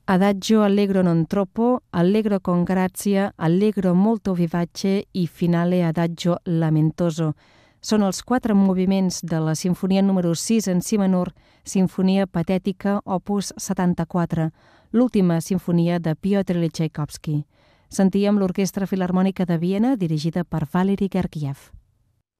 Adagio allegro non troppo, allegro con grazia, allegro molto vivace i finale adagio lamentoso. Són els 4 moviments de la sinfonia número 6 en si menor, Sinfonia Patètica, opus 74, l'última sinfonia de Piotr Txaikovski. Sentíem l'Orquestra Filharmònica de Viena, dirigida per Valery Gergiev.